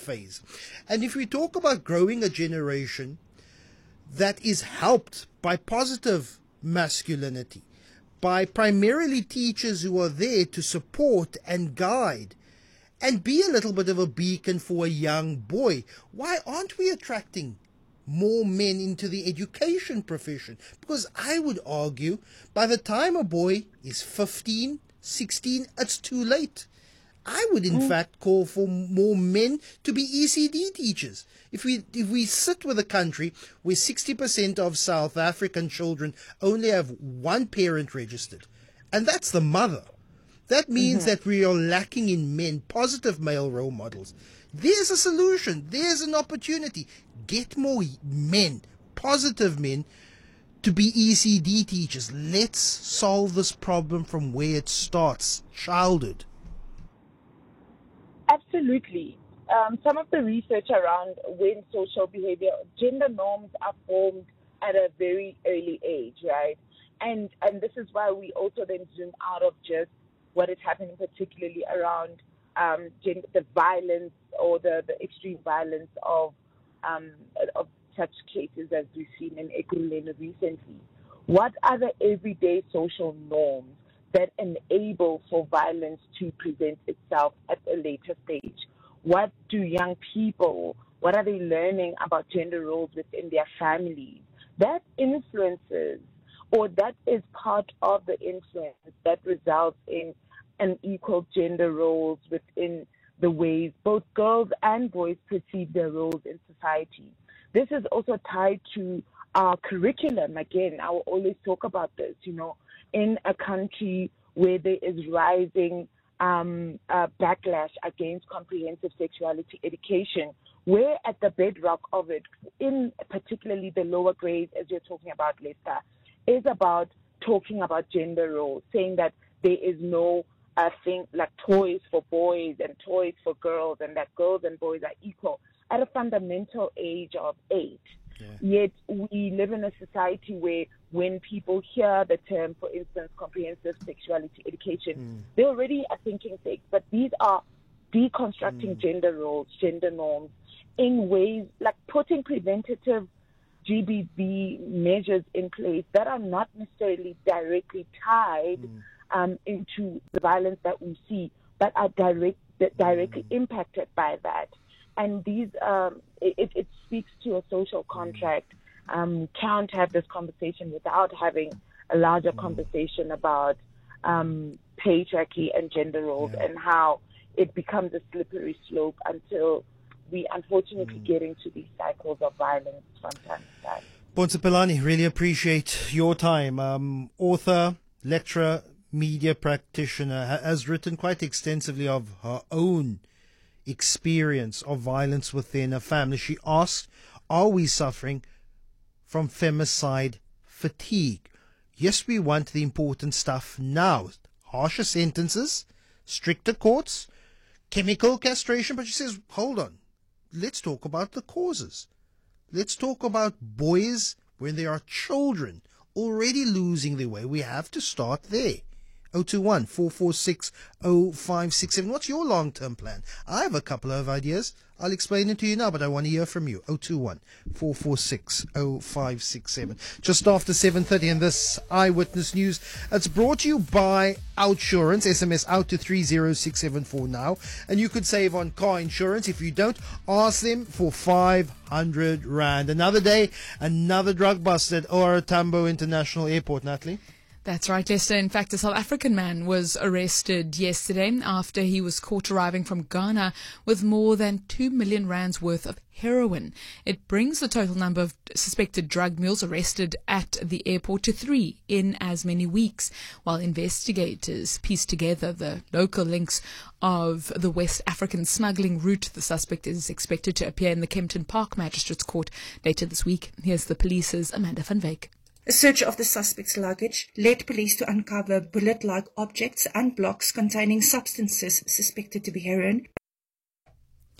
phase. And if we talk about growing a generation that is helped by positive masculinity, by primarily teachers who are there to support and guide and be a little bit of a beacon for a young boy, why aren't we attracting more men into the education profession? Because I would argue by the time a boy is 15, 16, it's too late. I would in fact call for more men to be ECD teachers. If we sit with a country where 60% of South African children only have one parent registered, and that's the mother, that means that we are lacking in men, positive male role models. There's a solution. There's an opportunity. Get more men, positive men, to be ECD teachers. Let's solve this problem from where it starts, childhood. Absolutely. Some of the research around when social behavior, gender norms are formed at a very early age, right? And this is why we also then zoom out of just what is happening particularly around the violence or the extreme violence of such cases as we've seen in Ekurhuleni recently. What are the everyday social norms that enable for violence to present itself at a later stage? What do young people, what are they learning about gender roles within their families? That influences, or that is part of the influence that results in unequal gender roles within the ways both girls and boys perceive their roles in society. This is also tied to our curriculum. Again, I will always talk about this, in a country where there is rising backlash against comprehensive sexuality education, where at the bedrock of it, in particularly the lower grades, as you're talking about, Lester, is about talking about gender roles, saying that there is no thing like toys for boys and toys for girls, and that girls and boys are equal at a fundamental age of 8. Yeah. Yet we live in a society where when people hear the term, for instance, comprehensive sexuality education, they already are thinking sex. But these are deconstructing gender roles, gender norms, in ways like putting preventative GBV measures in place that are not necessarily directly tied into the violence that we see, but are directly impacted by that. And these, it speaks to a social contract. Can't have this conversation without having a larger conversation about patriarchy and gender roles and how it becomes a slippery slope until we unfortunately get into these cycles of violence from time to time. Bonsa Pelani, really appreciate your time. Author, lecturer, media practitioner, has written quite extensively of her own experience of violence within a family. She asked, are we suffering from femicide fatigue? Yes, we want the important stuff now. Harsher sentences, stricter courts, chemical castration. But she says, hold on. Let's talk about the causes. Let's talk about boys when they are children already losing their way. We have to start there. 021 446 0567. What's your long-term plan? I have a couple of ideas. I'll explain it to you now, but I want to hear from you. 021 446 0567. Just after 7:30 in this Eyewitness News. It's brought to you by Outsurance. SMS out to 30674 now. And you could save on car insurance. If you don't, ask them for 500 Rand. Another day, another drug bust at OR Tambo International Airport, Natalie. That's right, Lester. In fact, a South African man was arrested yesterday after he was caught arriving from Ghana with more than 2 million rands worth of heroin. It brings the total number of suspected drug mules arrested at the airport to 3 in as many weeks, while investigators piece together the local links of the West African smuggling route. The suspect is expected to appear in the Kempton Park Magistrates Court later this week. Here's the police's Amanda van Wyk. A search of the suspect's luggage led police to uncover bullet-like objects and blocks containing substances suspected to be heroin.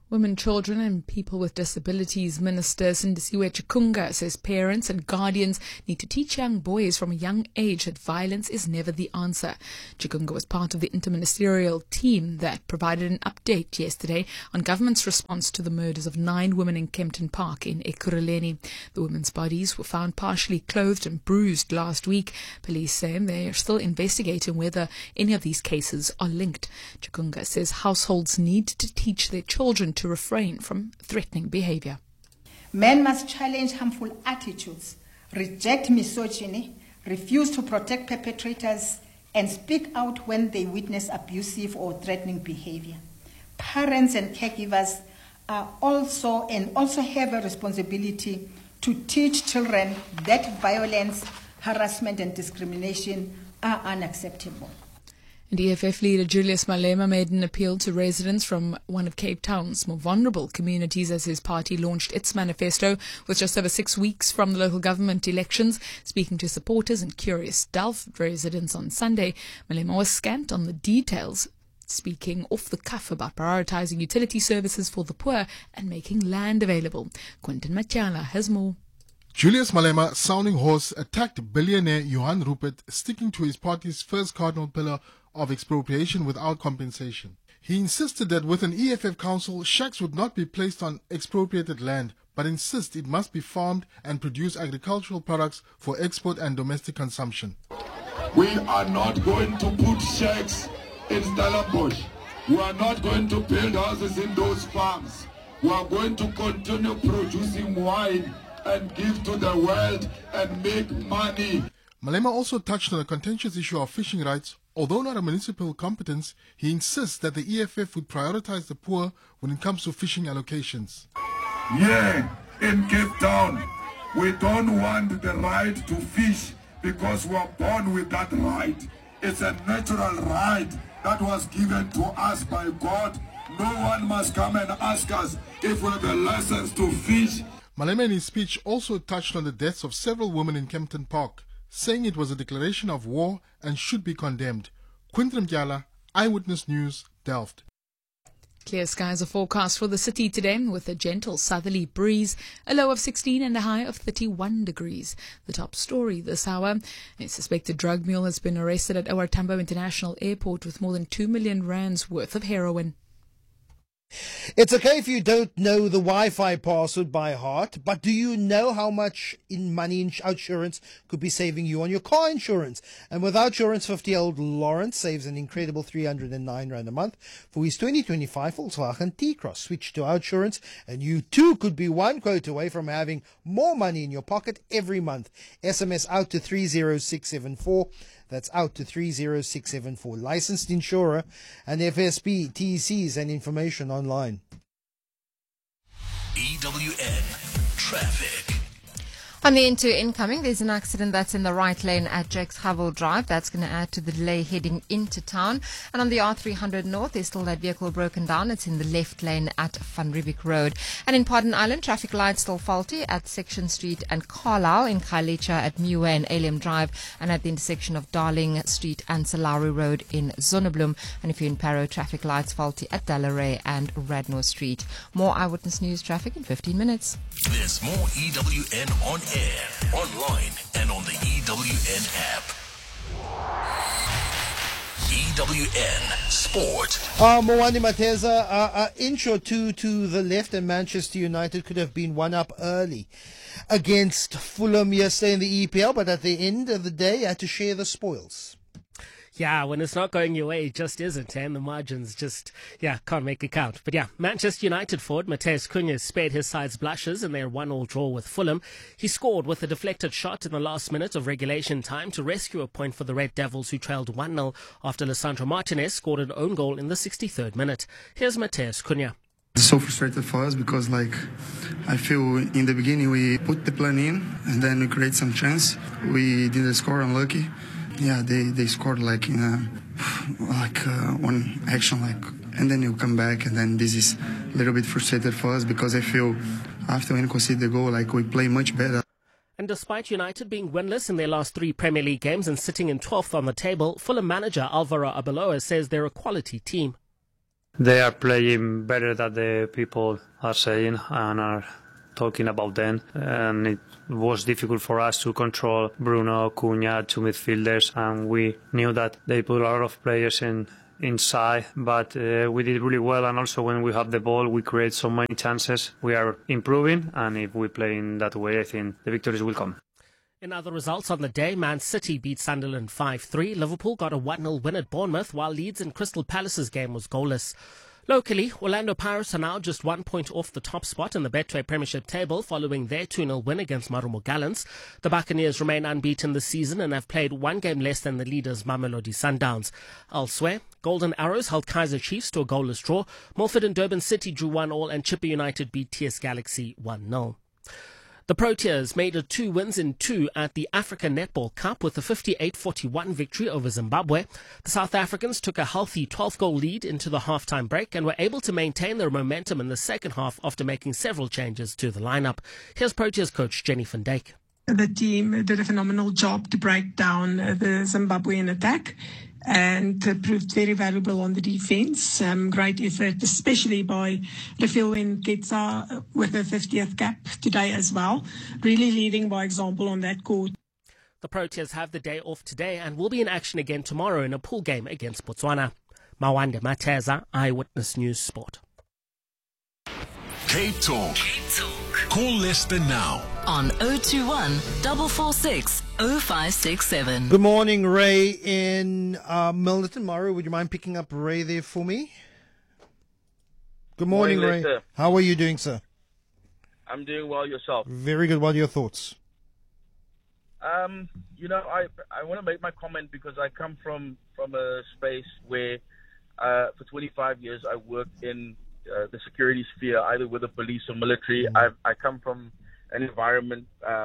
Women, Children and People with Disabilities Minister Sindisiwe Chikunga says parents and guardians need to teach young boys from a young age that violence is never the answer. Chikunga was part of the interministerial team that provided an update yesterday on government's response to the murders of 9 women in Kempton Park in Ekurhuleni. The women's bodies were found partially clothed and bruised last week. Police say they are still investigating whether any of these cases are linked. Chikunga says households need to teach their children to refrain from threatening behavior. Men must challenge harmful attitudes, reject misogyny, refuse to protect perpetrators, and speak out when they witness abusive or threatening behavior. Parents and caregivers are also have a responsibility to teach children that violence, harassment, and discrimination are unacceptable. And EFF leader Julius Malema made an appeal to residents from one of Cape Town's more vulnerable communities as his party launched its manifesto with just over 6 weeks from the local government elections. Speaking to supporters and curious Delft residents on Sunday, Malema was scant on the details, speaking off the cuff about prioritising utility services for the poor and making land available. Quentin Matyala has more. Julius Malema, sounding hoarse, attacked billionaire Johan Rupert, sticking to his party's first cardinal pillar of expropriation without compensation. He insisted that with an EFF council, shacks would not be placed on expropriated land, but insist it must be farmed and produce agricultural products for export and domestic consumption. We are not going to put shacks in Stellenbosch. We are not going to build houses in those farms. We are going to continue producing wine and give to the world and make money. Malema also touched on the contentious issue of fishing rights. Although not a municipal competence, he insists that the EFF would prioritize the poor when it comes to fishing allocations. Yeah, in Cape Town, we don't want the right to fish because we are born with that right. It's a natural right that was given to us by God. No one must come and ask us if we have a license to fish. Malema in his speech also touched on the deaths of several women in Kempton Park, saying it was a declaration of war and should be condemned. Quinton Mdyala, Eyewitness News, Delft. Clear skies are forecast for the city today with a gentle southerly breeze, a low of 16 and a high of 31 degrees. The top story this hour, a suspected drug mule has been arrested at OR Tambo International Airport with more than 2 million rands worth of heroin. It's okay if you don't know the Wi-Fi password by heart, but do you know how much money insurance could be saving you on your car insurance? And with Outsurance, 50-year-old Lawrence saves an incredible 309 Rand a month for his 2025 Volkswagen T-Cross. Switch to Outsurance and you too could be one quote away from having more money in your pocket every month. SMS out to 30674. That's out to 30674. Licensed insurer and FSP, TCs and information online. EWN Traffic. On the into incoming, there's an accident that's in the right lane at Jakes Havel Drive. That's going to add to the delay heading into town. And on the R300 North, there's still that vehicle broken down. It's in the left lane at Van Riebeeck Road. And in Pardon Island, traffic lights still faulty at Section Street and Carlisle, in Khayelitsha at Muwe and Alem Drive, and at the intersection of Darling Street and Salaru Road in Zonnebloem. And if you're in Parow, traffic lights faulty at Dalaray and Radnor Street. More Eyewitness News traffic in 15 minutes. There's more EWN on air, online, and on the EWN app. EWN Sport. Mwani Mateza, inch or two to the left, and Manchester United could have been one up early against Fulham yesterday in the EPL, but at the end of the day, had to share the spoils. Yeah, when it's not going your way, it just isn't, and the margins just, can't make it count. But Manchester United forward Matheus Cunha spared his side's blushes in their 1-1 draw with Fulham. He scored with a deflected shot in the last minute of regulation time to rescue a point for the Red Devils, who trailed 1-0 after Lisandro Martinez scored an own goal in the 63rd minute. Here's Matheus Cunha. It's so frustrated for us because, I feel in the beginning we put the plan in and then we create some chance. We didn't score, unlucky. Yeah, they scored in one action, and then you come back, and then this is a little bit frustrated for us because I feel after we concede the goal, we play much better. And despite United being winless in their last 3 Premier League games and sitting in 12th on the table, Fulham manager Alvaro Arbeloa says they're a quality team. they are playing better than the people are saying and are talking about them, and it was difficult for us to control Bruno, Cunha, two midfielders, and we knew that they put a lot of players inside, but we did really well, and also when we have the ball we create so many chances. We are improving, and if we play in that way, I think the victories will come. In other results on the day, Man City beat Sunderland 5-3, Liverpool got a 1-0 win at Bournemouth, while Leeds and Crystal Palace's game was goalless. Locally, Orlando Pirates are now just 1 point off the top spot in the Betway Premiership table following their 2-0 win against Marumo Gallants. The Buccaneers remain unbeaten this season and have played one game less than the leaders Mamelodi Sundowns. Elsewhere, Golden Arrows held Kaizer Chiefs to a goalless draw. Milford and Durban City drew 1-1 and Chippa United beat TS Galaxy 1-0. The Proteas made it 2 wins in 2 at the African Netball Cup with a 58-41 victory over Zimbabwe. The South Africans took a healthy 12-goal lead into the halftime break and were able to maintain their momentum in the second half after making several changes to the lineup. Here's Proteas coach Jenny van Dijk. The team did a phenomenal job to break down the Zimbabwean attack and proved very valuable on the defense. Great effort, especially by Refilwe Nketsa with her 50th cap today as well. Really leading by example on that court. The Proteas have the day off today and will be in action again tomorrow in a pool game against Botswana. Mawande Mateza, Eyewitness News Sport. Cape Talk. Call Leicester now on 021 446 0567. Good morning, Ray in Milnerton. Mario, would you mind picking up Ray there for me? Good morning, Ray. Leicester. How are you doing, sir? I'm doing well. Yourself? Very good. What are your thoughts? I want to make my comment because I come from a space where for 25 years I worked in the security sphere, either with the police or military. I come from an environment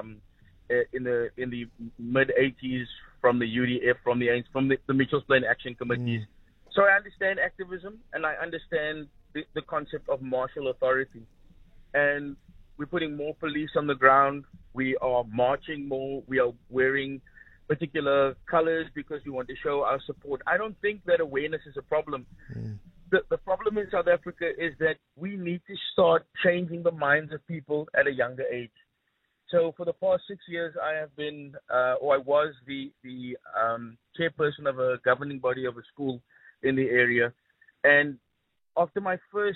in the mid 80s from the UDF, from the Mitchells Plain Action Committees. So I understand activism and I understand the concept of martial authority. And we're putting more police on the ground. We are marching more. We are wearing particular colors because we want to show our support. I don't think that awareness is a problem. The problem in South Africa is that we need to start changing the minds of people at a younger age. So for the past 6 years, I have been, I was the chairperson of a governing body of a school in the area. And after my first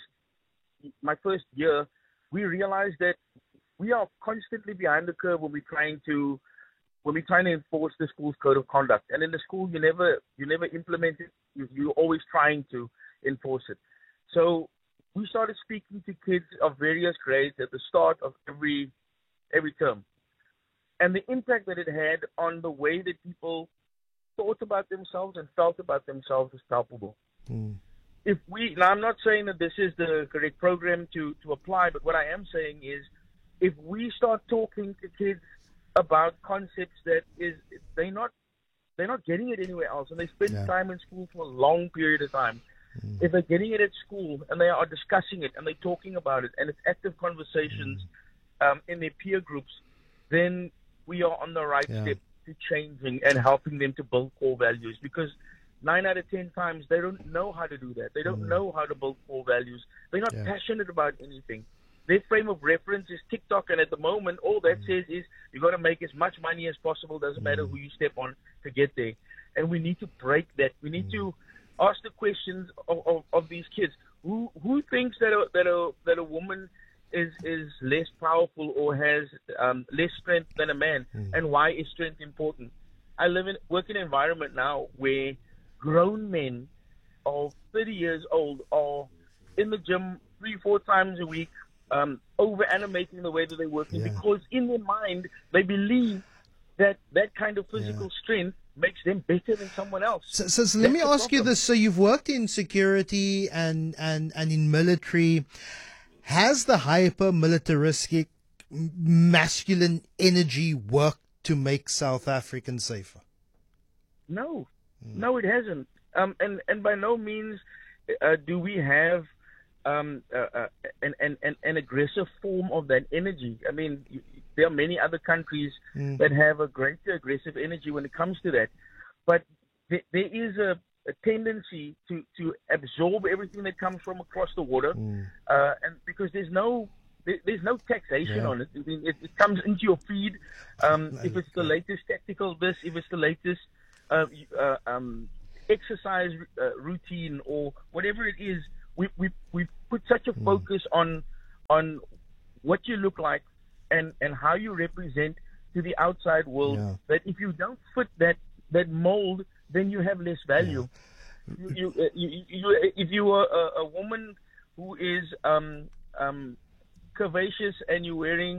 year, we realized that we are constantly behind the curve when we're trying to enforce the school's code of conduct. And in the school, you never implement it. You're always trying to enforce it. So we started speaking to kids of various grades at the start of every term. And the impact that it had on the way that people thought about themselves and felt about themselves is palpable. Now I'm not saying that this is the correct program to apply, but what I am saying is if we start talking to kids about concepts that they're not getting it anywhere else, and they spend time in school for a long period of time. If they're getting it at school and they are discussing it and they're talking about it and it's active conversations in their peer groups, then we are on the right step to changing and helping them to build core values. Because 9 out of 10 times they don't know how to do that. They don't know how to build core values. They're not passionate about anything. Their frame of reference is TikTok, and at the moment all that says is you got to make as much money as possible. Doesn't matter who you step on to get there. And we need to break that. We need to ask the questions of these kids. Who thinks that a woman is less powerful or has less strength than a man, and why is strength important? I work in an environment now where grown men of 30 years old are in the gym 3-4 times a week, over animating the way that they're working because in their mind they believe that kind of physical strength makes them better than someone else. So let me ask you this. So you've worked in security and in military. Has the hyper-militaristic masculine energy worked to make South Africans safer? No, it hasn't. And by no means do we have an aggressive form of that energy. I mean, there are many other countries that have a greater aggressive energy when it comes to that. But there is a tendency to absorb everything that comes from across the water, and because there's no taxation on it. I mean, it comes into your feed. If it's the latest tactical this, if it's the latest exercise routine or whatever it is, we put such a focus on what you look like and how you represent to the outside world that if you don't fit that mold, then you have less value. If you are a woman who is curvaceous and you're wearing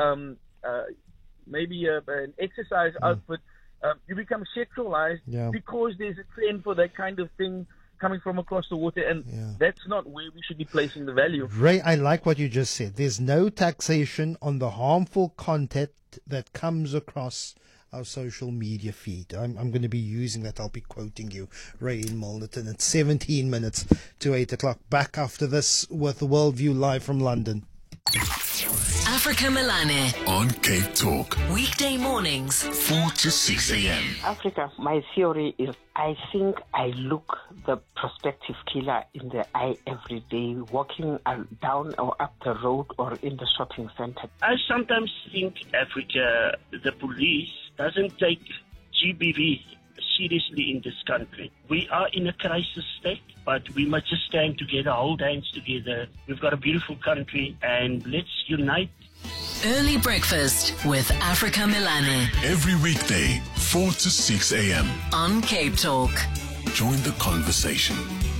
maybe an exercise outfit, you become sexualized because there's a trend for that kind of thing coming from across the water, and that's not where we should be placing the value. Ray, I like what you just said. There's no taxation on the harmful content that comes across our social media feed. I'm going to be using that. I'll be quoting you, Ray in Milnerton. It's 17 minutes to 8 o'clock. Back after this with the Worldview live from London. Africa Melane on Cape Talk. Weekday mornings 4 to 6 a.m. Africa, my theory is I think I look the prospective killer in the eye every day, walking down or up the road or in the shopping center. I sometimes think Africa, the police, doesn't take GBV seriously in this country. We are in a crisis state, but we must just stand together, hold hands together. We've got a beautiful country, and let's unite. Early breakfast with Africa Melane. Every weekday, 4 to 6 a.m. on Cape Talk. Join the conversation.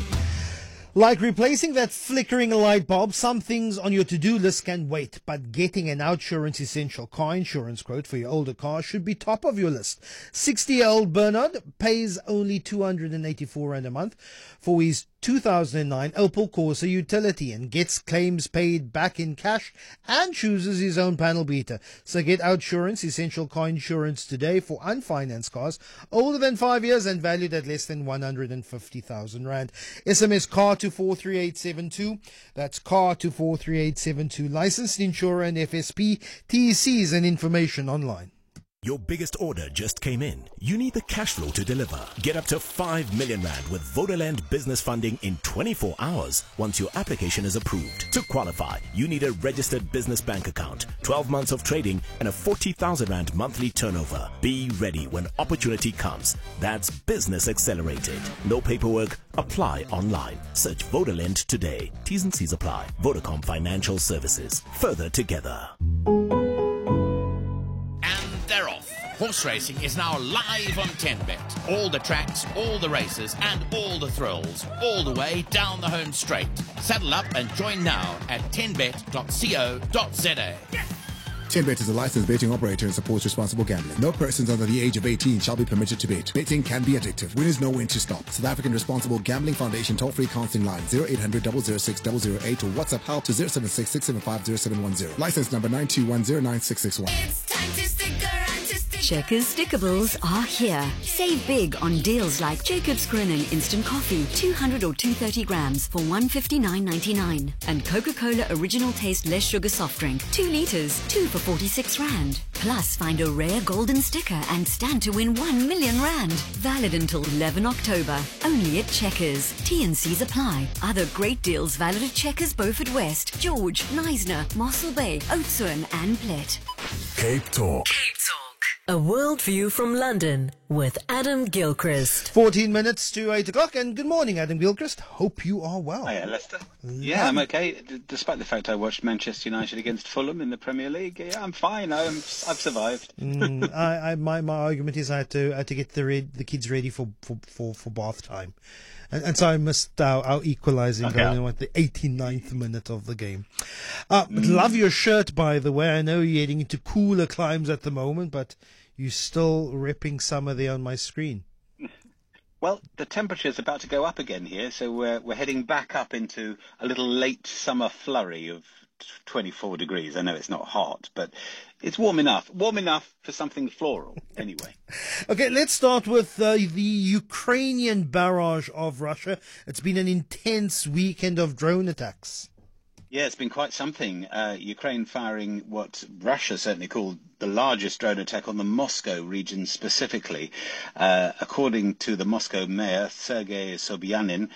Like replacing that flickering light bulb, some things on your to-do list can wait, but getting an Outsurance Essential car insurance quote for your older car should be top of your list. 60-year-old Bernard pays only 284 Rand a month for his 2009 Opel Corsa utility and gets claims paid back in cash and chooses his own panel beater. So get Outsurance Essential car insurance today for unfinanced cars older than 5 years and valued at less than 150,000 Rand. SMS car to 43872. That's car to 43872. Licensed insurer and FSP. TCs and information online. Your biggest order just came in. You need the cash flow to deliver. Get up to 5 million Rand with Vodaland business funding in 24 hours once your application is approved. To qualify, you need a registered business bank account, 12 months of trading, and a 40,000 Rand monthly turnover. Be ready when opportunity comes. That's Business Accelerated. No paperwork. Apply online. Search Vodaland today. T's and C's apply. Vodacom Financial Services. Further together. They're off. Horse racing is now live on 10Bet. All the tracks, all the races, and all the thrills, all the way down the home straight. Saddle up and join now at 10bet.co.za. 10Bet is a licensed betting operator and supports responsible gambling. No persons under the age of 18 shall be permitted to bet. Betting can be addictive. Winners know when to stop. South African Responsible Gambling Foundation toll-free counseling line 0800 006 008 or WhatsApp help to 076 675 0710. License number 921096661. It's time to stick around to stick. Checkers Stickables are here. Save big on deals like Jacob's Grinning Instant Coffee, 200 or 230 grams for $159.99. And Coca-Cola Original Taste Less Sugar Soft Drink, 2 liters, 2 for 46 Rand. Plus, find a rare golden sticker and stand to win 1 million Rand. Valid until 11 October. Only at Checkers. T&Cs apply. Other great deals valid at Checkers Beaufort West, George, Neisner, Mossel Bay, Oudtshoorn and Plet. Cape Talk. Cape Talk. A worldview from London with Adam Gilchrist. 14 minutes to 8 o'clock, and good morning, Adam Gilchrist. Hope you are well. Hiya, Lester. Yeah, I'm okay. Despite the fact I watched Manchester United against Fulham in the Premier League, yeah, I'm fine. I've survived. My argument is I had to get the kids ready for bath time. And so I missed our equalising goal at the 89th minute of the game. Love your shirt, by the way. I know you're heading into cooler climes at the moment, but you're still ripping summer there on my screen. Well, the temperature's about to go up again here, so we're heading back up into a little late summer flurry of 24 degrees. I know it's not hot, but it's warm enough for something floral anyway. Okay, let's start with the Ukrainian barrage of Russia. It's been an intense weekend of drone attacks. Yeah, it's been quite something. Ukraine firing what Russia certainly called the largest drone attack on the Moscow region specifically. According to the Moscow mayor, Sergei Sobyanin,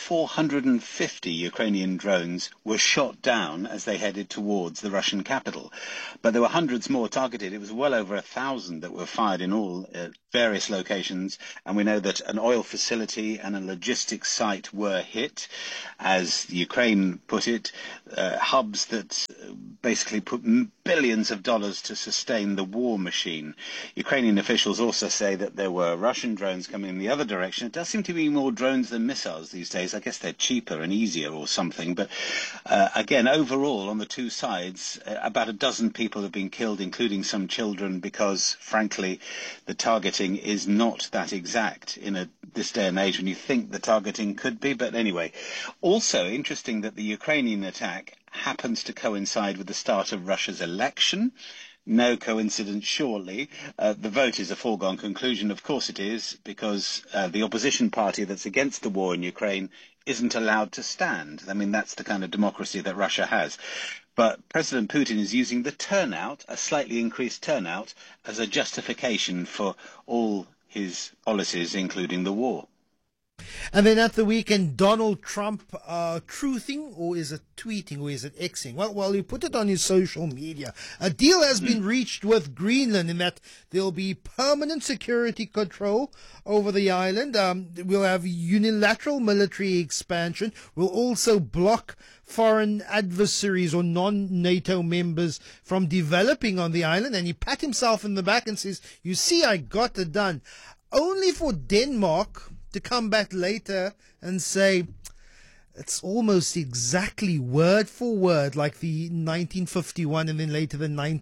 450 Ukrainian drones were shot down as they headed towards the Russian capital. But there were hundreds more targeted. It was well over 1,000 that were fired in all at various locations. And we know that an oil facility and a logistics site were hit, as Ukraine put it, hubs that basically put billions of dollars to sustain the war machine. Ukrainian officials also say that there were Russian drones coming in the other direction. It does seem to be more drones than missiles these days. I guess they're cheaper and easier or something. But again, overall, on the two sides, about a dozen people have been killed, including some children, because, frankly, the targeting is not that exact in this day and age when you think the targeting could be. But anyway, also interesting that the Ukrainian attack happens to coincide with the start of Russia's election. No coincidence, surely. The vote is a foregone conclusion. Of course it is, because the opposition party that's against the war in Ukraine isn't allowed to stand. I mean, that's the kind of democracy that Russia has. But President Putin is using the turnout, a slightly increased turnout, as a justification for all his policies, including the war. And then at the weekend, Donald Trump truthing, or is it tweeting, or is it Xing? Well, he put it on his social media. A deal has been reached with Greenland in that there'll be permanent security control over the island. We'll have unilateral military expansion. We'll also block foreign adversaries or non-NATO members from developing on the island. And he pat himself in the back and says, "You see, I got it done." Only for Denmark to come back later and say it's almost exactly word for word like the 1951 and then later the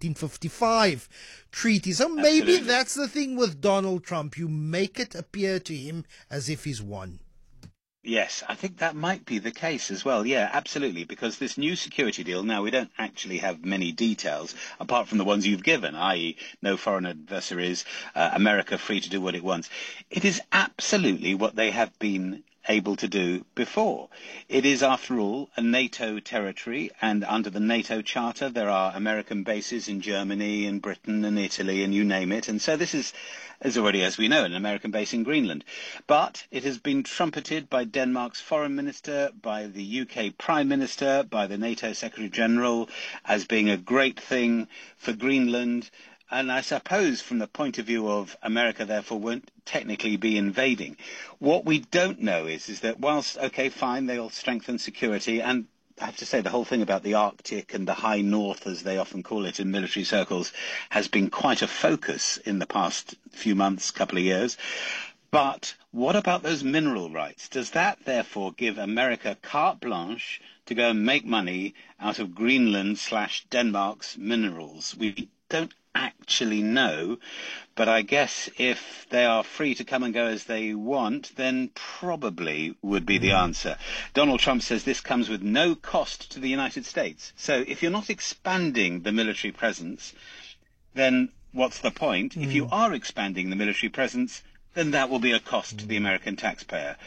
1955 treaty. So maybe that's the thing with Donald Trump. You make it appear to him as if he's won. Yes, I think that might be the case as well. Yeah, absolutely. Because this new security deal, now we don't actually have many details apart from the ones you've given, i.e. no foreign adversaries, America free to do what it wants. It is absolutely what they have been able to do before. It is, after all, a NATO territory, and under the NATO Charter there are American bases in Germany and Britain and Italy and you name it. And so this is already, as we know, an American base in Greenland. But it has been trumpeted by Denmark's foreign minister, by the UK Prime Minister, by the NATO Secretary General as being a great thing for Greenland. And I suppose from the point of view of America, therefore, won't technically be invading. What we don't know is that whilst, okay, fine, they'll strengthen security, and I have to say the whole thing about the Arctic and the high north, as they often call it in military circles, has been quite a focus in the past few months, couple of years. But what about those mineral rights? Does that therefore give America carte blanche to go and make money out of Greenland/Denmark's minerals? We don't actually know, but I guess if they are free to come and go as they want, then probably would be the answer. Donald Trump says this comes with no cost to the United States. So if you're not expanding the military presence, then what's the point? If you are expanding the military presence, then that will be a cost to the American taxpayer.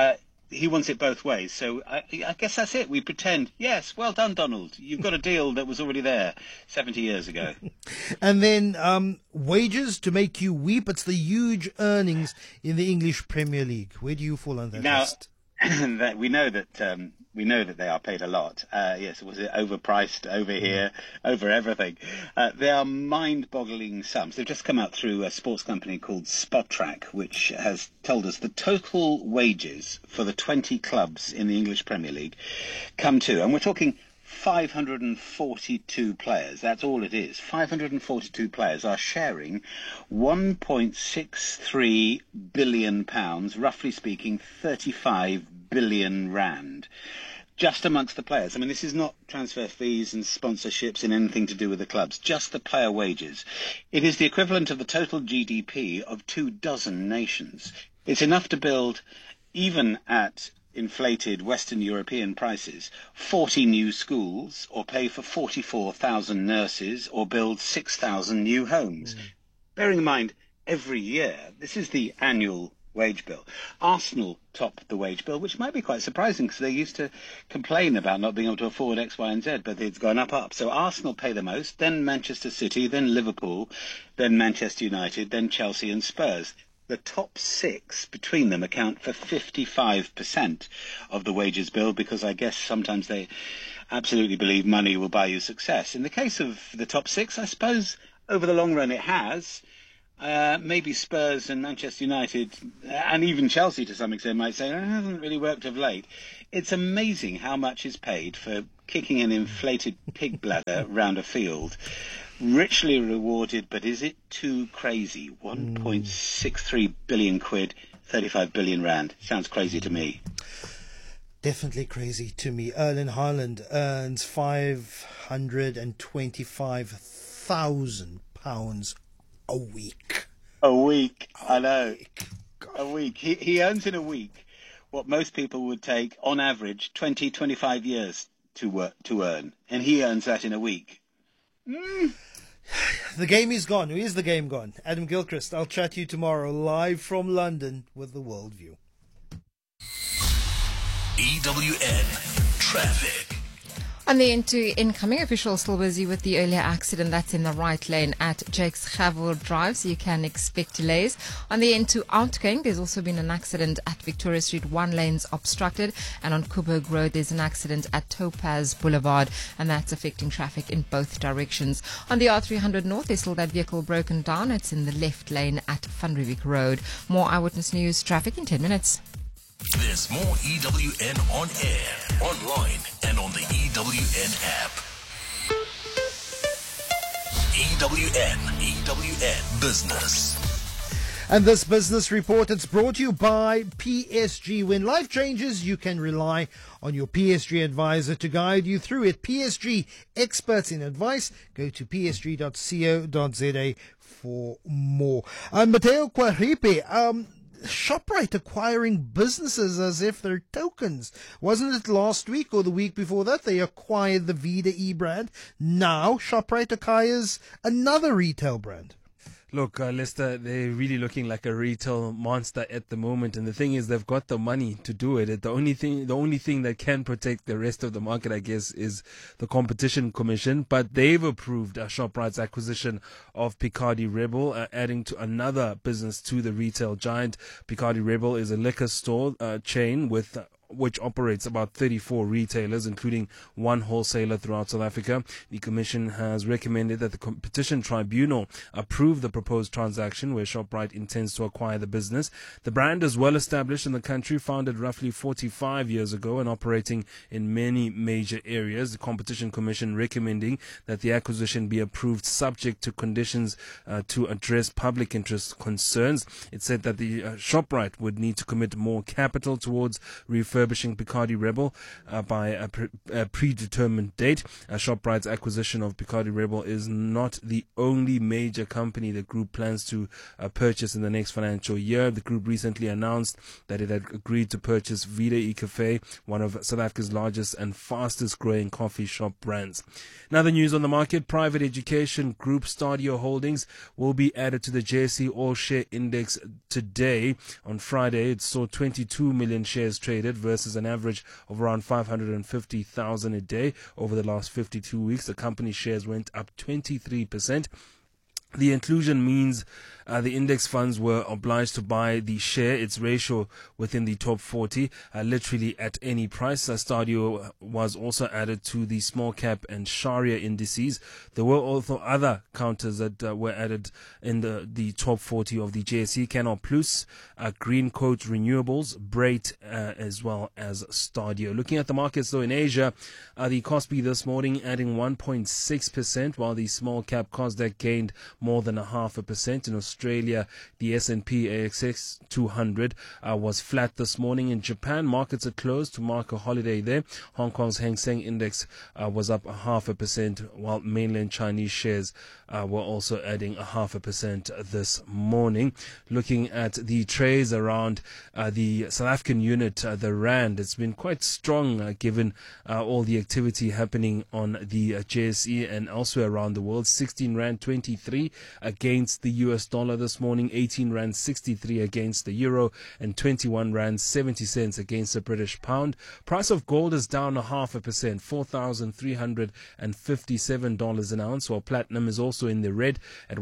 He wants it both ways. So I guess that's it. We pretend, yes, well done, Donald. You've got a deal that was already there 70 years ago. And then wages to make you weep. It's the huge earnings in the English Premier League. Where do you fall on that list? That we know that they are paid a lot. Yes, was it overpriced, over here, over everything? They are mind-boggling sums. They've just come out through a sports company called Spottrack, which has told us the total wages for the 20 clubs in the English Premier League come to, and we're talking 542 players. That's all it is. 542 players are sharing £1.63 billion, roughly speaking 35 billion rand, just amongst the players. I mean, this is not transfer fees and sponsorships and anything to do with the clubs, just the player wages. It is the equivalent of the total GDP of 24 nations. It's enough to build, even at inflated Western European prices, 40 new schools, or pay for 44,000 nurses, or build 6,000 new homes. Bearing in mind, every year, this is the annual wage bill. Arsenal top the wage bill, which might be quite surprising because they used to complain about not being able to afford X, Y, and Z, but it's gone up. So Arsenal pay the most, then Manchester City, then Liverpool, then Manchester United, then Chelsea and Spurs. The top six between them account for 55% of the wages bill because I guess sometimes they absolutely believe money will buy you success. In the case of the top six, I suppose over the long run it has. Maybe Spurs and Manchester United and even Chelsea to some extent might say it hasn't really worked of late. It's amazing how much is paid for kicking an inflated pig bladder round a field. Richly rewarded, but is it too crazy? 1.63 billion quid, 35 billion rand. Sounds crazy to me. Definitely crazy to me. Erling Haaland earns £525,000 a week. A week, I know. A week. He earns in a week what most people would take, on average, 20, 25 years to earn. And he earns that in a week. The game is gone. Who is the game gone? Adam Gilchrist. I'll chat to you tomorrow live from London with the Worldview. EWN Traffic. On the N2 incoming, officials still busy with the earlier accident that's in the right lane at Jakes Gerwel Drive, so you can expect delays. On the N2 outgoing, there's also been an accident at Victoria Street, one lane's obstructed, and on Coburg Road there's an accident at Topaz Boulevard, and that's affecting traffic in both directions. On the R300 North, there's still that vehicle broken down. It's in the left lane at Van Riebeeck Road. More Eyewitness News traffic in 10 minutes. There's more EWN on air, online, and on the EWN app. EWN Business. And this business report, it's brought to you by PSG. When life changes, you can rely on your PSG advisor to guide you through it. PSG, experts in advice. Go to psg.co.za for more. Mateo Quaripe, ShopRite acquiring businesses as if they're tokens. Wasn't it last week or the week before that they acquired the Vida e-brand? Now ShopRite acquires another retail brand. Look, Lester, they're really looking like a retail monster at the moment, and the thing is, they've got the money to do it. The only thing that can protect the rest of the market, I guess, is the Competition Commission. But they've approved ShopRite's acquisition of Picardy Rebel, adding to another business to the retail giant. Picardy Rebel is a liquor store chain which operates about 34 retailers, including one wholesaler throughout South Africa. The Commission has recommended that the Competition Tribunal approve the proposed transaction where ShopRite intends to acquire the business. The brand is well established in the country, founded roughly 45 years ago and operating in many major areas. The Competition Commission recommending that the acquisition be approved subject to conditions to address public interest concerns. It said that the ShopRite would need to commit more capital towards refurbishing Picardy Rebel by a predetermined date. ShopRite's acquisition of Picardy Rebel is not the only major company the group plans to purchase in the next financial year. The group recently announced that it had agreed to purchase Vida e-Cafe, one of South Africa's largest and fastest growing coffee shop brands. Now the news on the market, private education group Stadio Holdings will be added to the JSE All Share Index today. On Friday, it saw 22 million shares traded versus an average of around 550,000 a day. Over the last 52 weeks, the company's shares went up 23%. The inclusion means the index funds were obliged to buy the share, its ratio within the top 40, literally at any price. Stadio was also added to the small cap and Sharia indices. There were also other counters that were added in the top 40 of the JSE, Canal Plus, Green Coat Renewables, Brait, as well as Stadio. Looking at the markets though in Asia, the Kospi this morning adding 1.6%, while the small cap Kosdaq gained more than 0.5%. In Australia, the S&P ASX 200 was flat this morning. In Japan, markets are closed to mark a holiday there. Hong Kong's Hang Seng Index was up 0.5%, while mainland Chinese shares were also adding 0.5% this morning. Looking at the trades around the South African unit, the Rand, it's been quite strong given all the activity happening on the JSE and elsewhere around the world. 16 Rand 23 against the US dollar this morning, 18 rand 63 against the euro, and 21 rand 70 cents against the British pound. Price of gold is down 0.5%, $4,357 an ounce, while platinum is also in the red at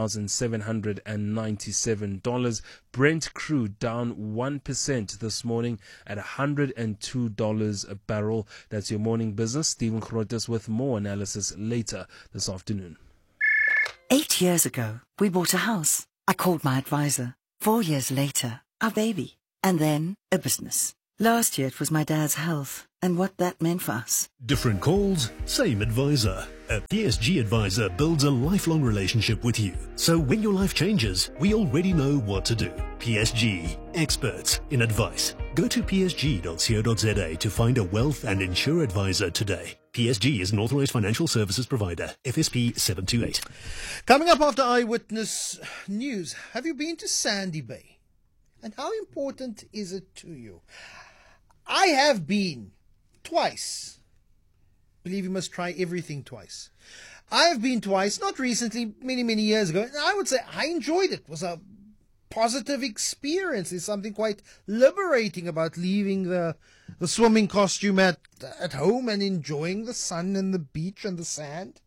$1,797. Brent crude down 1% this morning at $102 a barrel. That's your morning business. Stephen Grotes with more analysis later this afternoon. 8 years ago, we bought a house. I called my advisor. 4 years later, our baby. And then a business. Last year it was my dad's health and what that meant for us. Different calls, same advisor. A PSG advisor builds a lifelong relationship with you. So when your life changes, we already know what to do. PSG, experts in advice. Go to psg.co.za to find a wealth and insure advisor today. PSG is an authorized financial services provider. FSP 728. Coming up after Eyewitness News, have you been to Sandy Bay? And how important is it to you? I have been twice. Believe you must try everything twice. I have been twice, not recently, many years ago, and I would say I enjoyed it. It was a positive experience. There's something quite liberating about leaving the swimming costume at home and enjoying the sun and the beach and the sand.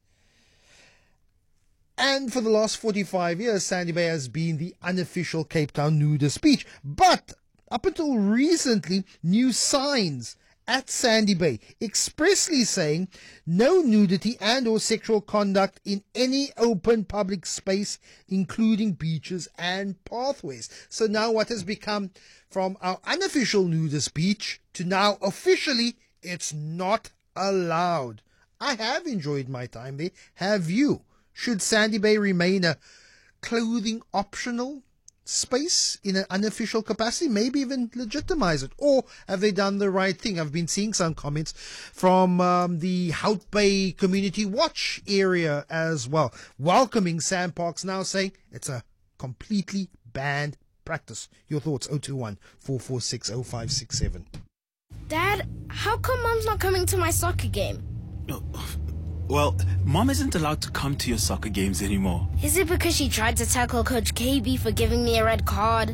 And for the last 45 years, Sandy Bay has been the unofficial Cape Town nudist beach. But up until recently, new signs at Sandy Bay expressly saying no nudity and or sexual conduct in any open public space, including beaches and pathways. So now what has become from our unofficial nudist beach to now officially, it's not allowed. I have enjoyed my time there. Have you? Should Sandy Bay remain a clothing optional space in an unofficial capacity? Maybe even legitimize it. Or have they done the right thing? I've been seeing some comments from the Hout Bay Community Watch area as well, welcoming sandparks, now saying it's a completely banned practice. Your thoughts, 021-446-0567. Dad, how come Mom's not coming to my soccer game? Well, Mom isn't allowed to come to your soccer games anymore. Is it because she tried to tackle Coach KB for giving me a red card?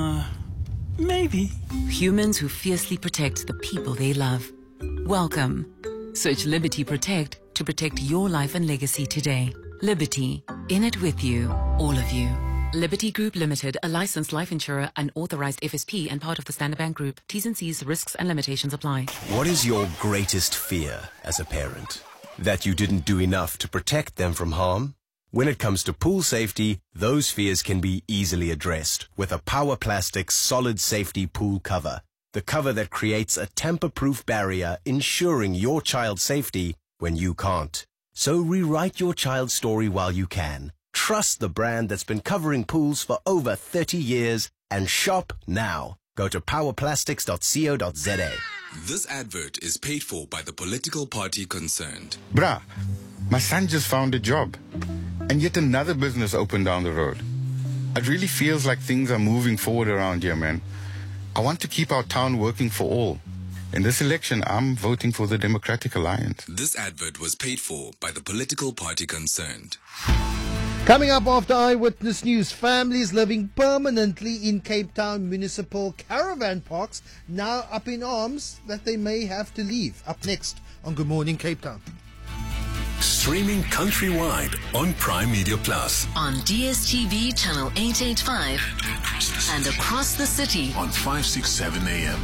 Maybe. Humans who fiercely protect the people they love. Welcome. Search Liberty Protect to protect your life and legacy today. Liberty. In it with you. All of you. Liberty Group Limited, a licensed life insurer, an authorized FSP and part of the Standard Bank Group. T's and C's, risks and limitations apply. What is your greatest fear as a parent? That you didn't do enough to protect them from harm? When it comes to pool safety, those fears can be easily addressed with a Power Plastics solid safety pool cover. The cover that creates a tamper-proof barrier, ensuring your child's safety when you can't. So rewrite your child's story while you can. Trust the brand that's been covering pools for over 30 years and shop now. Go to powerplastics.co.za. This advert is paid for by the political party concerned. Bruh, my son just found a job, and yet another business opened down the road. It really feels like things are moving forward around here, man. I want to keep our town working for all. In this election, I'm voting for the Democratic Alliance. This advert was paid for by the political party concerned. Coming up after Eyewitness News, families living permanently in Cape Town municipal caravan parks now up in arms that they may have to leave. Up next on Good Morning Cape Town. Streaming countrywide on Prime Media Plus. On DSTV channel 885 and across the city on 567 AM.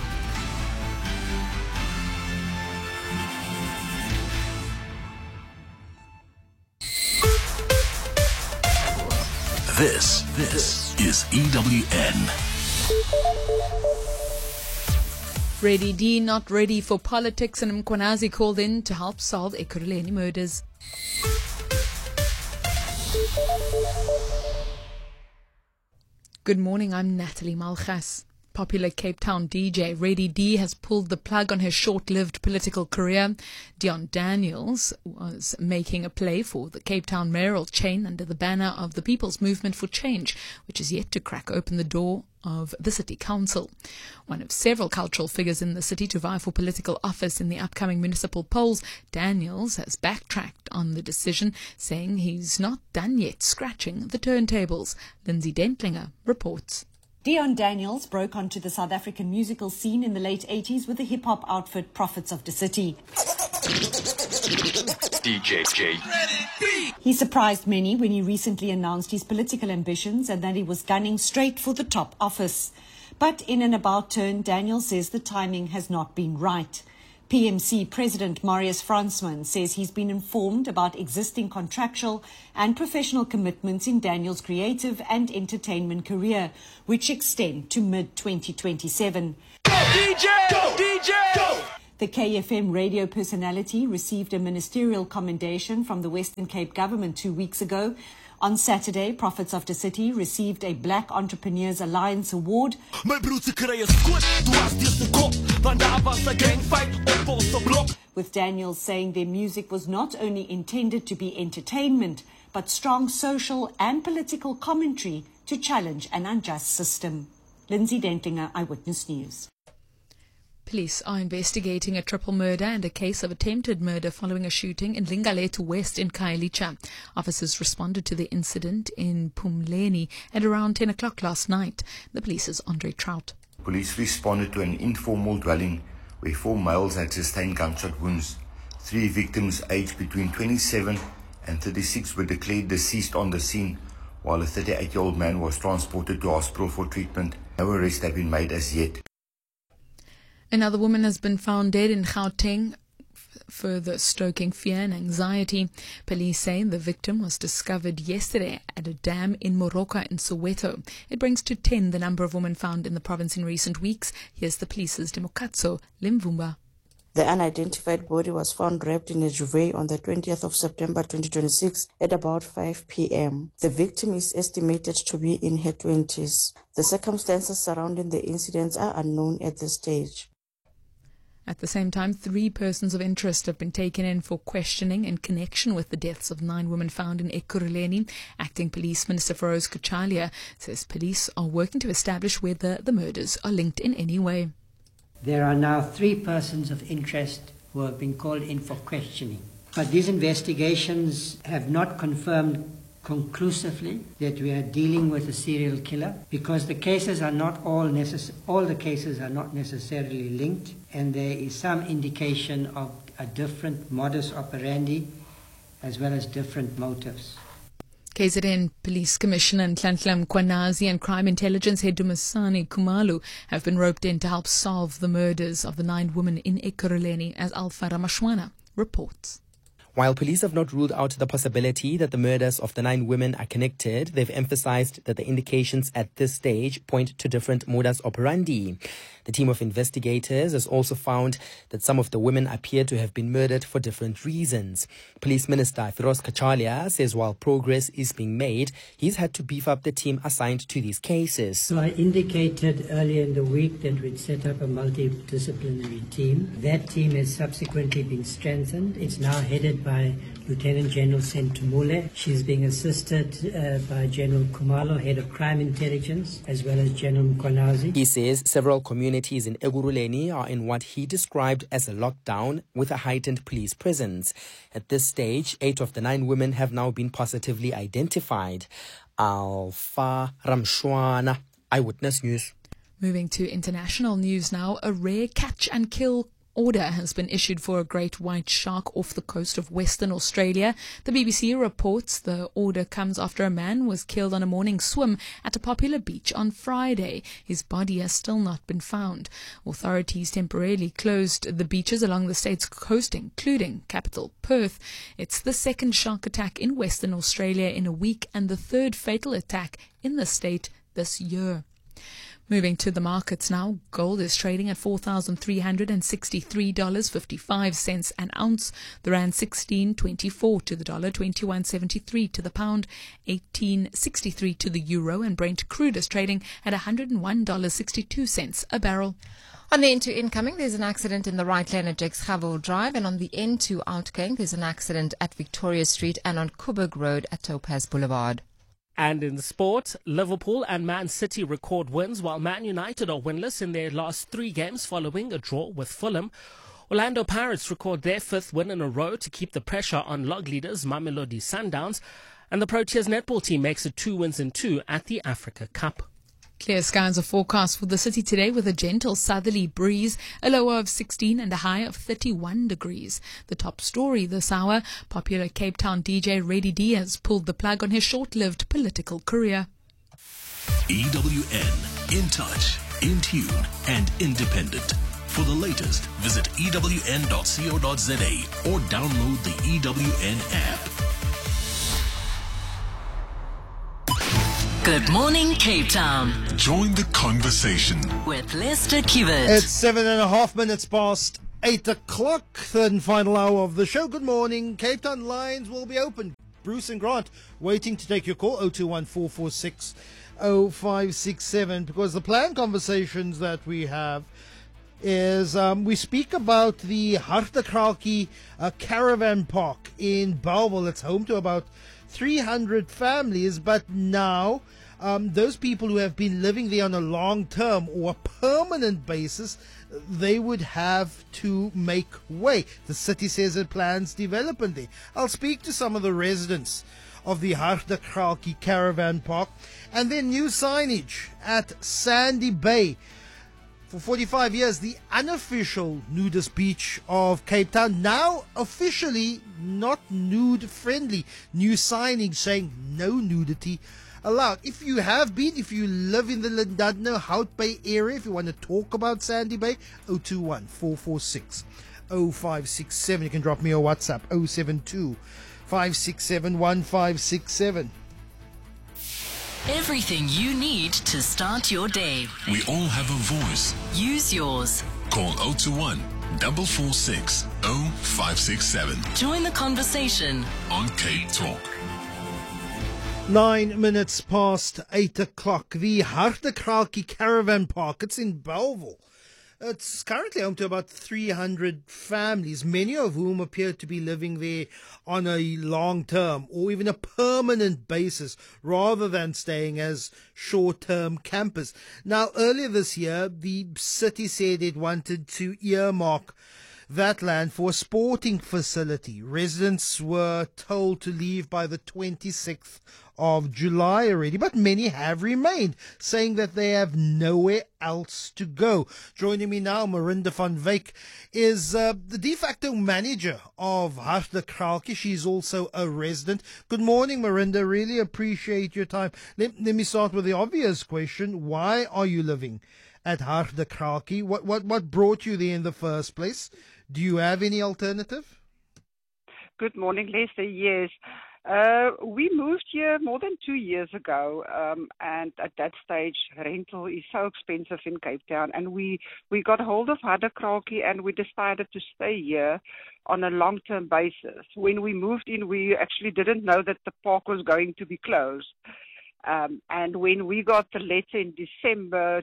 This is EWN. Freddie D not ready for politics, and Mkwanazi called in to help solve Ekurhuleni murders. Good morning, I'm Natalie Malchas. popular Cape Town DJ Reddy D has pulled the plug on his short-lived political career. Dion Daniels was making a play for the Cape Town mayoral chain under the banner of the People's Movement for Change, which is yet to crack open the door of the City Council. One of several cultural figures in the city to vie for political office in the upcoming municipal polls, Daniels has backtracked on the decision, saying he's not done yet scratching the turntables. Lindsay Dentlinger reports. Dion Daniels broke onto the South African musical scene in the late 80s with the hip-hop outfit Prophets of the City. DJ J. He surprised many when he recently announced his political ambitions and that he was gunning straight for the top office. But in an about turn, Daniels says the timing has not been right. PMC President Marius Fransman says he's been informed about existing contractual and professional commitments in Daniels' creative and entertainment career, which extend to mid-2027. Go, DJ! Go, DJ! Go! The KFM radio personality received a ministerial commendation from the Western Cape government 2 weeks ago. On Saturday, Prophets of the City received a Black Entrepreneurs Alliance Award, with Daniels saying their music was not only intended to be entertainment, but strong social and political commentary to challenge an unjust system. Lindsay Dentlinger, Eyewitness News. Police are investigating a triple murder and a case of attempted murder following a shooting in Lingaletu West in Khayelitsha. Officers responded to the incident in Pumleni at around 10 o'clock last night. The police's Andre Trout. Police responded to an informal dwelling where 4 males had sustained gunshot wounds. 3 victims aged between 27 and 36 were declared deceased on the scene, while a 38-year-old man was transported to hospital for treatment. No arrests have been made as yet. Another woman has been found dead in Gauteng, further stoking fear and anxiety. Police say the victim was discovered yesterday at a dam in Moroka in Soweto. It brings to 10 the number of women found in the province in recent weeks. Here's the police's Demokatso Limvumba. The unidentified body was found wrapped in a duvet on the 20th of September 2026 at about 5 p.m. The victim is estimated to be in her 20s. The circumstances surrounding the incidents are unknown at this stage. At the same time, 3 persons of interest have been taken in for questioning in connection with the deaths of 9 women found in Ekurhuleni. Acting Police Minister Feroz Kachalia says police are working to establish whether the murders are linked in any way. There are now 3 persons of interest who have been called in for questioning. But these investigations have not confirmed conclusively that we are dealing with a serial killer, because the cases are not all the cases are not necessarily linked, and there is some indication of a different modus operandi as well as different motives. KZN Police Commissioner Nhlanhla Mkhwanazi and Crime Intelligence Head Dumisani Kumalu have been roped in to help solve the murders of the 9 women in Ekurhuleni, as Alpha Ramashwana reports. While police have not ruled out the possibility that the murders of the 9 women are connected, they've emphasized that the indications at this stage point to different modus operandi. The team of investigators has also found that some of the women appear to have been murdered for different reasons. Police Minister Feroz Kachalia says while progress is being made, he's had to beef up the team assigned to these cases. So I indicated earlier in the week that we'd set up a multidisciplinary team. That team has subsequently been strengthened. It's now headed by Lieutenant General Sentumule. She's being assisted by General Kumalo, Head of Crime Intelligence, as well as General Mkhwanazi. He says several communities in Ekurhuleni are in what he described as a lockdown with a heightened police presence. At this stage, 8 of the 9 women have now been positively identified. Alpha Ramshwana, Eyewitness News. Moving to international news now, a rare catch and kill order has been issued for a great white shark off the coast of Western Australia. The BBC reports the order comes after a man was killed on a morning swim at a popular beach on Friday. His body has still not been found. Authorities temporarily closed the beaches along the state's coast, including capital Perth. It's the 2nd shark attack in Western Australia in a week and the 3rd fatal attack in the state this year. Moving to the markets now, gold is trading at $4,363.55 an ounce. The rand 16.24 to the dollar, 21.73 to the pound, 18.63 to the euro, and Brent crude is trading at $101.62 a barrel. On the N2 incoming, there's an accident in the right lane at Jakes Gerwel Drive, and on the N2 outgoing, there's an accident at Victoria Street and on Coburg Road at Topaz Boulevard. And in sport, Liverpool and Man City record wins, while Man United are winless in their last 3 games following a draw with Fulham. Orlando Pirates record their 5th win in a row to keep the pressure on log leaders Mamelodi Sundowns. And the Proteas netball team makes it 2 wins in 2 at the Africa Cup. Clear skies are forecast for the city today with a gentle southerly breeze, a low of 16 and a high of 31 degrees. The top story this hour, popular Cape Town DJ Reddy Diaz pulled the plug on his short-lived political career. EWN, in touch, in tune and independent. For the latest, visit ewn.co.za or download the EWN app. Good morning, Cape Town. Join the conversation With Lester Kiewit. It's 7.5 minutes past 8 o'clock, third and final hour of the show. Good morning. Cape Town lines will be open. Bruce and Grant waiting to take your call, 021-446-0567, because the planned conversations that we have is we speak about the Hartekralkie caravan park in Bellville. It's home to about 300 families, but now those people who have been living there on a long-term or a permanent basis, they would have to make way. The city says it plans development there. I'll speak to some of the residents of the Hartekralkie caravan park, and then new signage at Sandy Bay. For 45 years, the unofficial nudist beach of Cape Town, now officially not nude friendly. New signage saying no nudity allowed. If you have been, if you live in the Llandudno Hout Bay area, if you want to talk about Sandy Bay, 021-446-0567. You can drop me a WhatsApp, 072-567-1567. Everything you need to start your day. We all have a voice. Use yours. Call 021-446-0567 Join the conversation on Cape Talk. 9 minutes past 8 o'clock. The Hartekralkie caravan park. It's in Bellville. It's currently home to about 300 families, many of whom appear to be living there on a long-term or even a permanent basis rather than staying as short-term campers. Now, earlier this year, the city said it wanted to earmark that land for a sporting facility. Residents were told to leave by the 26th of July already, but many have remained, saying that they have nowhere else to go. Joining me now, Marinda van Wyk is the de facto manager of Hartekralkie. She's also a resident. Good morning, Marinda. Really appreciate your time. Let me start with the obvious question. Why are you living at Hartekralkie? What brought you there in the first place? Do you have any alternative? Good morning, Lester. Yes. We moved here more than 2 years ago, and at that stage, rental is so expensive in Cape Town, and we got hold of Hartekralkie, and we decided to stay here on a long-term basis. When we moved in, we actually didn't know that the park was going to be closed. And when we got the letter in December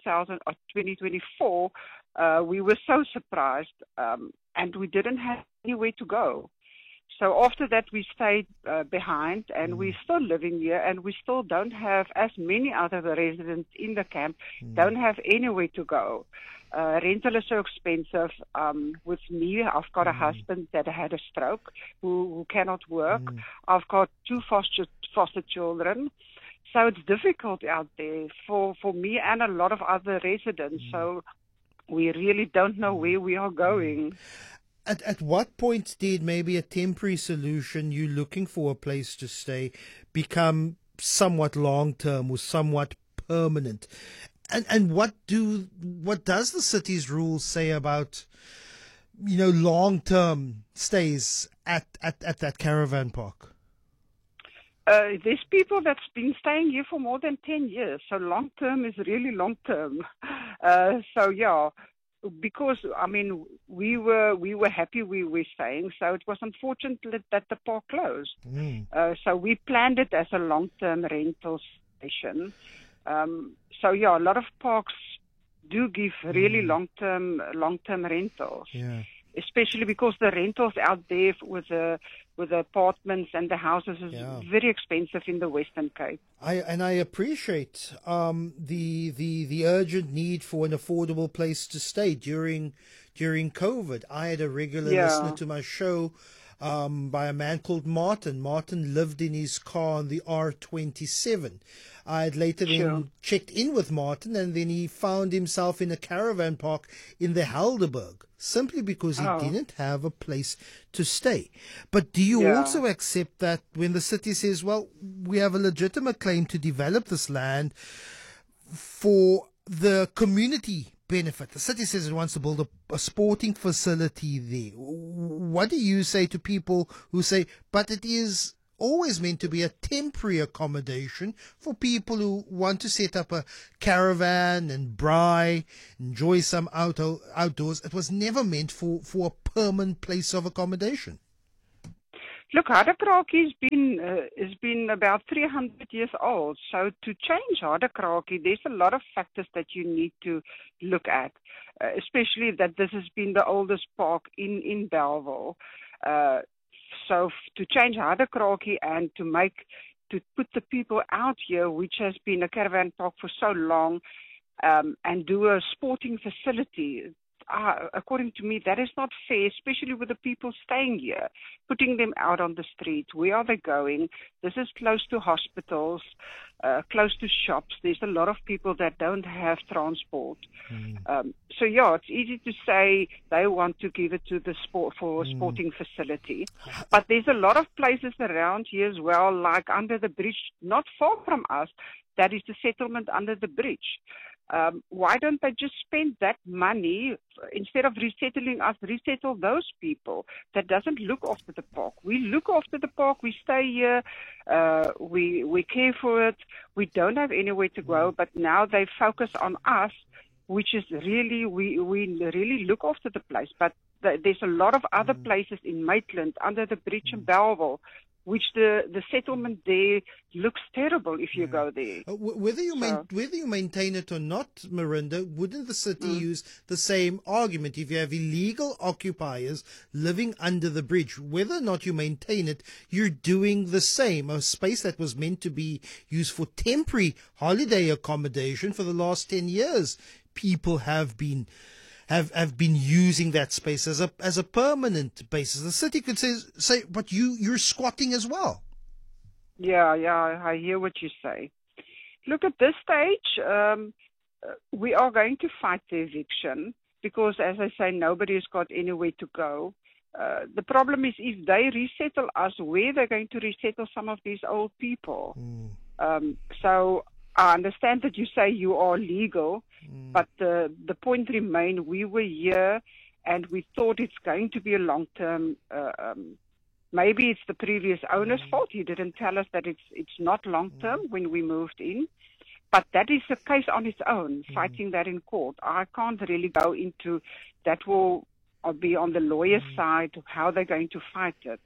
2024, we were so surprised, and we didn't have anywhere to go. So after that, we stayed behind, and we're still living here, and we still don't have, as many other residents in the camp, don't have anywhere to go. Rental is so expensive. With me, I've got a husband that had a stroke who cannot work. I've got 2 foster children. So it's difficult out there for me and a lot of other residents. So we really don't know where we are going. At what point did maybe a temporary solution, you looking for a place to stay, become somewhat long-term or somewhat permanent? And what does the city's rules say about, long-term stays at that caravan park? There's people that's been staying here for more than 10 years. So long term is really long term. So yeah, because I mean we were happy we were staying. So it was unfortunate that the park closed. So we planned it as a long term rental station. So yeah, a lot of parks do give really long term rentals. Yeah. Especially because the rentals out there with the apartments and the houses is very expensive in the Western Cape. I appreciate the urgent need for an affordable place to stay during COVID. I had a regular listener to my show by a man called Martin. Martin lived in his car on the R27. I had later then checked in with Martin, and then he found himself in a caravan park in the Helderberg, simply because he didn't have a place to stay. But do you also accept that when the city says, well, we have a legitimate claim to develop this land for the community benefit? The city says it wants to build a sporting facility there. What do you say to people who say, but it is always meant to be a temporary accommodation for people who want to set up a caravan and braai, enjoy some outdoors? It was never meant for a permanent place of accommodation. Look, Hardekraakie has been about 300 years old. So to change Hardekraakie, there's a lot of factors that you need to look at, especially that this has been the oldest park in Bellville. So to change Hardekraakie and to put the people out here, which has been a caravan park for so long, and do a sporting facility, according to me, that is not fair, especially with the people staying here, putting them out on the street. Where are they going? This is close to hospitals, close to shops. There's a lot of people that don't have transport. So yeah, it's easy to say they want to give it to the sporting facility. But there's a lot of places around here as well, like under the bridge, not far from us, that is the settlement under the bridge. Why don't they just spend that money instead of resettling us, resettle those people that doesn't look after the park? We look after the park, we stay here, we care for it, we don't have anywhere to go, but now they focus on us, which is really, we really look after the place. But there's a lot of other places in Maitland, under the bridge in Bellville, which the settlement there looks terrible if you go there. Whether you maintain it or not, Marinda, wouldn't the city use the same argument if you have illegal occupiers living under the bridge? Whether or not you maintain it, you're doing the same. A space that was meant to be used for temporary holiday accommodation for the last 10 years. People have been using that space as a permanent basis. The city could say, but you're squatting as well. Yeah, I hear what you say. Look, at this stage, we are going to fight the eviction because, as I say, nobody's got anywhere to go. The problem is if they resettle us, where they're going to resettle some of these old people. So I understand that you say you are legal, but the point remains, we were here and we thought it's going to be a long-term, maybe it's the previous owner's fault. He didn't tell us that it's not long-term when we moved in. But that is a case on its own, fighting that in court. I can't really go into that. Will be on the lawyer's side, how they're going to fight it.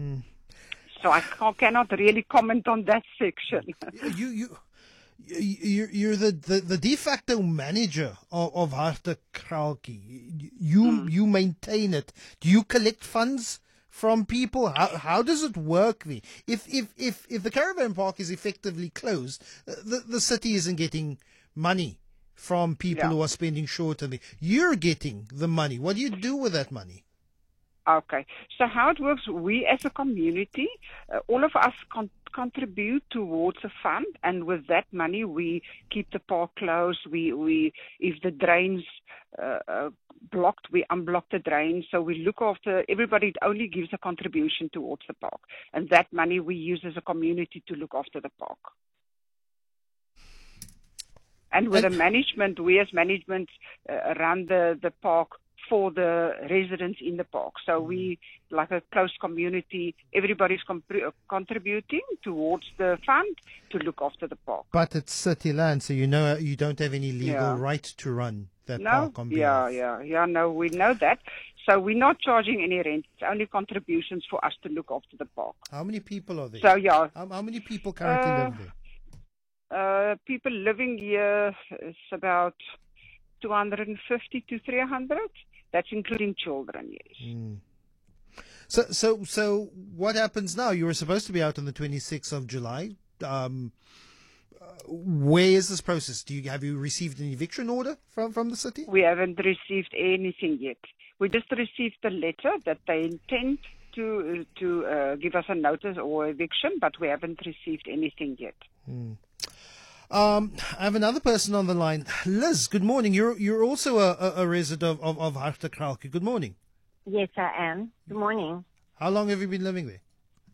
So I cannot really comment on that section. You're the de facto manager of Hardekraakie. You maintain it. Do you collect funds from people? How does it work there? If the caravan park is effectively closed, the city isn't getting money from people who are spending short on it. You're getting the money. What do you do with that money? Okay. So how it works, we as a community, all of us contribute towards a fund, and with that money we keep the park closed. We if the drains blocked, we unblock the drains. So we look after everybody. It only gives a contribution towards the park, and that money we use as a community to look after the park. And with the management, we as management run the park for the residents in the park. So we, like a close community, everybody's contributing towards the fund to look after the park. But it's city land, so you know you don't have any legal right to run that park on behalf. No, we know that. So we're not charging any rent. It's only contributions for us to look after the park. How many people are there? So, yeah. How many people currently live there? People living here is about 250 to 300. That's including children, yes. So what happens now? You were supposed to be out on the 26th of July. Where is this process? Have you received an eviction order from the city? We haven't received anything yet. We just received a letter that they intend to give us a notice or eviction, but we haven't received anything yet. I have another person on the line. Liz, good morning. You're also a resident of Hartekralke. Good morning. Yes, I am. Good morning. How long have you been living there?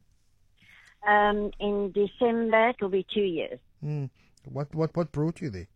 In December, it will be 2 years. What brought you there?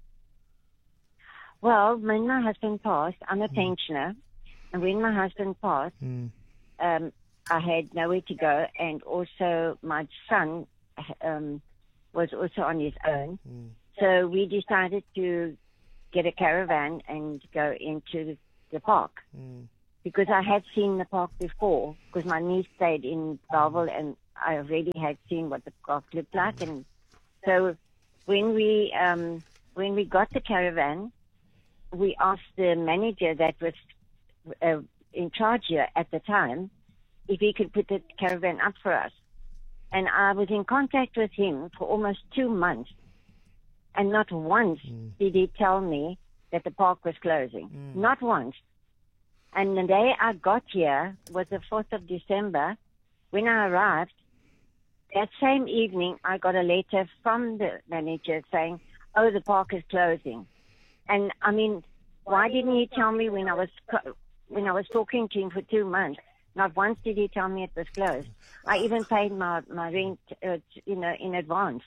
Well, when my husband passed, I'm a pensioner, and when my husband passed, I had nowhere to go, and also my son was also on his own. So we decided to get a caravan and go into the park. Because I had seen the park before, because my niece stayed in Bellville, and I already had seen what the park looked like. And so when we got the caravan, we asked the manager that was in charge here at the time if he could put the caravan up for us. And I was in contact with him for almost 2 months, and not once did he tell me that the park was closing. Not once. And the day I got here was the 4th of December. When I arrived, that same evening, I got a letter from the manager saying, "Oh, the park is closing." And I mean, why didn't he tell me when I was talking to him for 2 months? Not once did he tell me it was closed. I even paid my rent, in advance.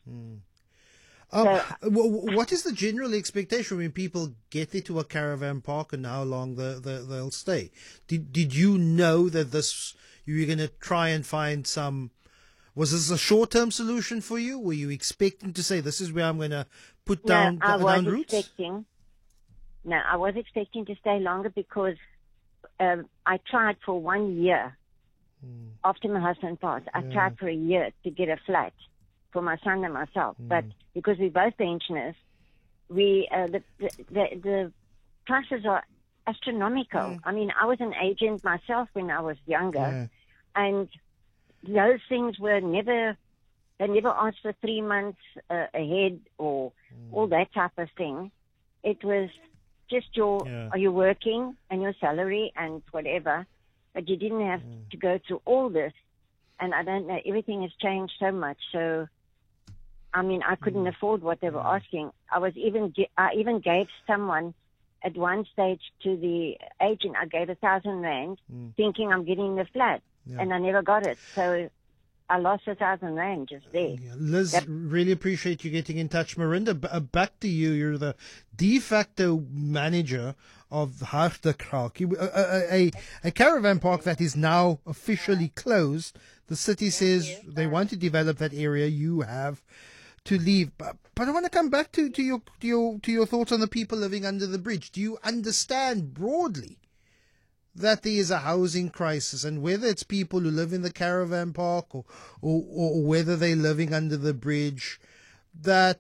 What is the general expectation when people get into a caravan park and how long they'll stay? Did you know that you were going to try and find some? Was this a short-term solution for you? Were you expecting to say, this is where I'm going to put down roots? No, I was expecting to stay longer because I tried for 1 year after my husband passed. I tried for a year to get a flat for my son and myself. But because we're both pensioners, the prices are astronomical. I mean, I was an agent myself when I was younger, and those things were never asked for 3 months ahead or all that type of thing. It was just are you working and your salary and whatever, but you didn't have to go through all this. And I don't know, everything has changed so much. So, I mean, I couldn't afford what they were asking. I even gave someone at one stage to the agent, I gave 1,000 rand thinking I'm getting the flat. And I never got it. So I lost 1,000 rand just there. Liz, really appreciate you getting in touch. Marinda, back to you. You're the de facto manager of Hartekralke, a caravan park that is now officially closed. The city says they want to develop that area. You have to leave. But I want to come back to your thoughts on the people living under the bridge. Do you understand broadly that there is a housing crisis, and whether it's people who live in the caravan park or whether they're living under the bridge, that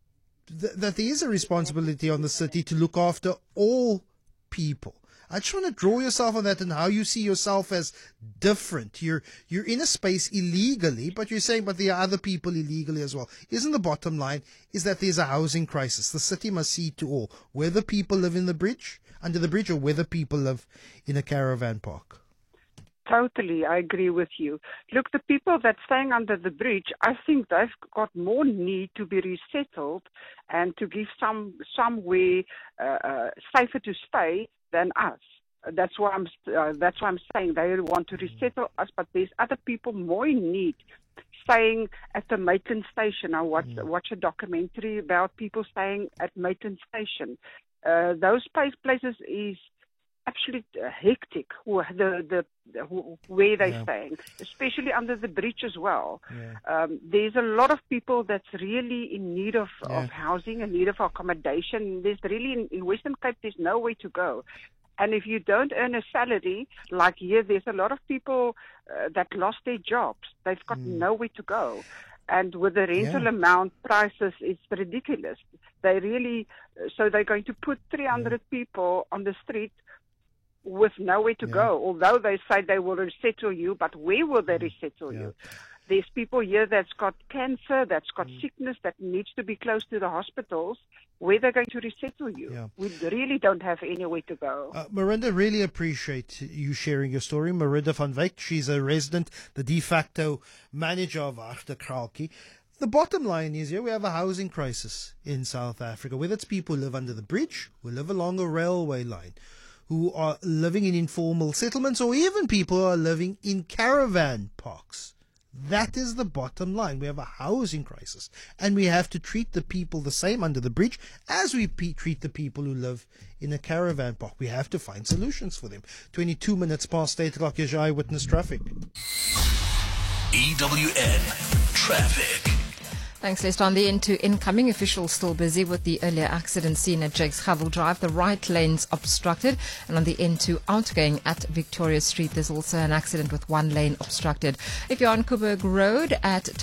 there is a responsibility on the city to look after all people? I just want to draw yourself on that and how you see yourself as different. You're in a space illegally, but you're saying, but there are other people illegally as well. Isn't the bottom line is that there's a housing crisis? The city must see to all, whether people live in the bridge, under the bridge, or whether people live in a caravan park. Totally, I agree with you. Look, the people that's staying under the bridge, I think they've got more need to be resettled and to give somewhere safer to stay than us. That's why I'm saying they want to resettle us, but there's other people more in need. Staying at the Maitland Station. I watch a documentary about people staying at Maitland Station. Those places is absolute hectic where they're staying, especially under the bridge as well. There's a lot of people that's really in need of housing, in need of accommodation. There's really, in Western Cape, there's nowhere to go. And if you don't earn a salary, like here, there's a lot of people that lost their jobs. They've got nowhere to go. And with the rental amount prices, it's ridiculous. They really, so they're going to put 300 people on the street with nowhere to go. Although they say they will resettle you, but where will they resettle you? There's people here that's got cancer, that's got sickness, that needs to be close to the hospitals. Where they're going to resettle you? We really don't have anywhere to go. Marinda, really appreciate you sharing your story. Marinda van Wyk, she's a resident, the de facto manager of Achterkralkie. The bottom line is here we have a housing crisis in South Africa, whether it's people who live under the bridge, who live along a railway line, who are living in informal settlements, or even people who are living in caravan parks. That is the bottom line. We have a housing crisis, and we have to treat the people the same under the bridge as we treat the people who live in a caravan park. We have to find solutions for them. 22 minutes past 8 o'clock is your eyewitness traffic. EWN Traffic. Thanks, Lester. On the N2 incoming, officials still busy with the earlier accident scene at Jakes Havel Drive. The right lane's obstructed. And on the N2 outgoing at Victoria Street, there's also an accident with one lane obstructed. If you're on Coburg Road at